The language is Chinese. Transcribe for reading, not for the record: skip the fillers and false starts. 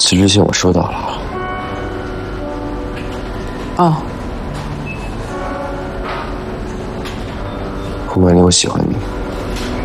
辞职信我收到了。 哦， 胡管理，我喜欢你。